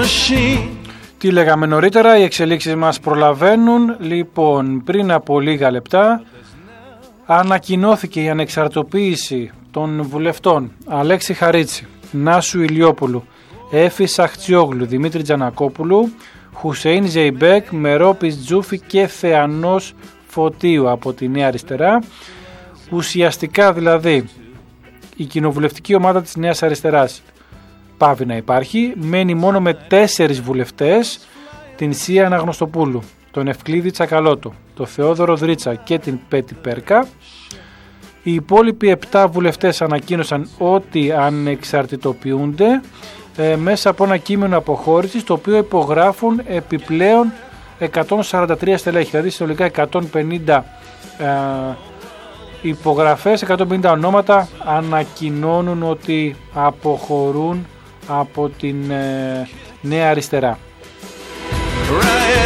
Τι λέγαμε νωρίτερα, οι εξελίξεις μας προλαβαίνουν. Λοιπόν, πριν από λίγα λεπτά ανακοινώθηκε η ανεξαρτοποίηση των βουλευτών Αλέξη Χαρίτση, Νάσου Ηλιόπουλου, Έφη Σαχτσιόγλου, Δημήτρη Τζανακόπουλου, Χουσέιν Ζεϊμπέκ, Μερόπης Τζούφη και Θεανός Φωτίου από τη Νέα Αριστερά. Ουσιαστικά δηλαδή η κοινοβουλευτική ομάδα της Νέας Αριστεράς πάβει να υπάρχει, μένει μόνο με 4 βουλευτές, την Σία Αναγνωστοπούλου, τον Ευκλήδη Τσακαλώτο, τον Θεόδωρο Δρίτσα και την Πέτη Πέρκα. Οι υπόλοιποι 7 βουλευτές ανακοίνωσαν ότι ανεξαρτητοποιούνται μέσα από ένα κείμενο αποχώρησης, το οποίο υπογράφουν επιπλέον 143 στελέχη, δηλαδή συνολικά 150 υπογραφές, 150 ονόματα ανακοινώνουν ότι αποχωρούν από την Νέα Αριστερά.